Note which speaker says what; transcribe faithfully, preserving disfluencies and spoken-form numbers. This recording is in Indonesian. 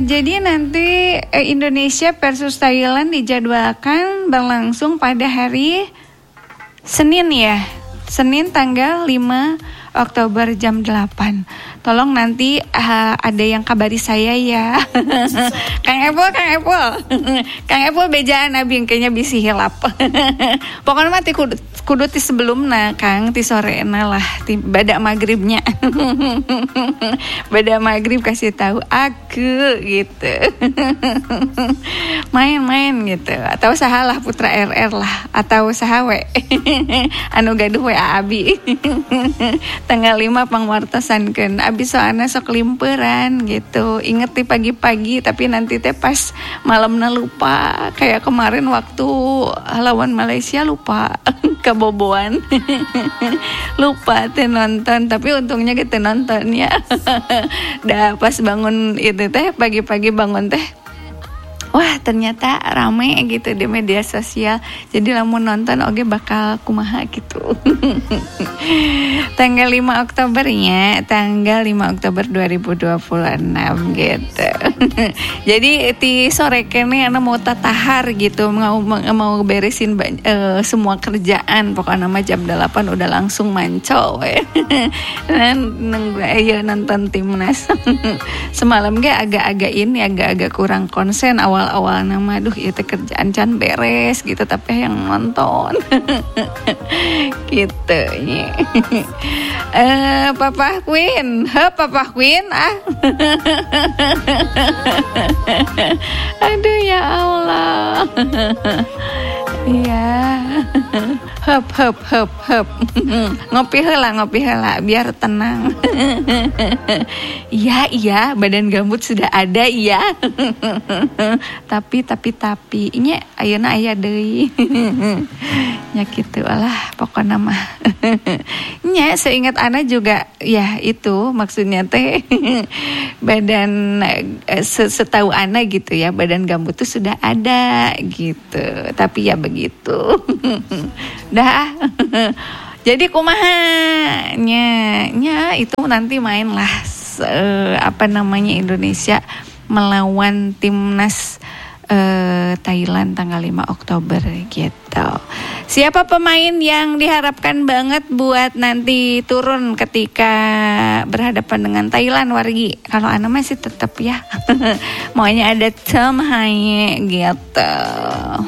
Speaker 1: jadi nanti eh, Indonesia versus Thailand dijadwalkan berlangsung pada hari Senin ya. Senin tanggal lima Oktober jam delapan. Tolong nanti uh, ada yang kabari saya ya. Kang Epul, Kang Epul. Kang Epul bejaan abi kayaknya bisi hilap. Pokoknya mah ti kudu, kudu ti sebelumna Kang ti sorena lah ti badak magribnya. Badak magrib kasih tahu aku gitu. Main-main gitu. Atau sahalah Putra R R lah atau sahawe. Anu gaduh we abi. Tanggal lima pangwartosankeun abis soalnya sok limperan gitu. Inget di pagi-pagi tapi nanti teh pas malamna lupa. Kayak kemarin waktu lawan Malaysia lupa keboboan. Lupa teh nonton tapi untungnya kita nonton ya. Dah pas bangun itu teh pagi-pagi bangun teh wah ternyata rame gitu di media sosial. Jadi lamun nonton oge bakal kumaha gitu. Tanggal lima Oktobernya, tanggal lima Oktober dua ribu dua puluh enam gitu. Jadi di sore kene ana mau tatahar gitu, mau mau beresin uh, semua kerjaan. Pokoknya mah jam delapan udah langsung manco we. Nang ayo nonton timnas. Semalam ge agak-agak ini agak-agak kurang konsen awal awal nama aduh itu kerjaan can beres gitu tapi yang nonton gitu ya. eh Papa Queen he Papa Queen ah. Aduh ya Allah. Iya. Hep hep hep hep. Ngopi heula ngopi heula biar tenang. Iya iya badan gambut sudah ada iya. Tapi tapi tapi nya ayeuna aya deui. Nya kitu lah pokona mah. Nya seingat ana juga ya itu maksudnya teh badan setahu ana gitu ya badan gambut tuh sudah ada gitu. Tapi ya begitu. Dah. Jadi kumaha nya nya itu nanti main lah uh, apa namanya Indonesia melawan timnas uh, Thailand tanggal lima Oktober gitu. Siapa pemain yang diharapkan banget buat nanti turun ketika berhadapan dengan Thailand Wargi? Kalau ana masih tetap ya maunya ada Tom Haye gitu.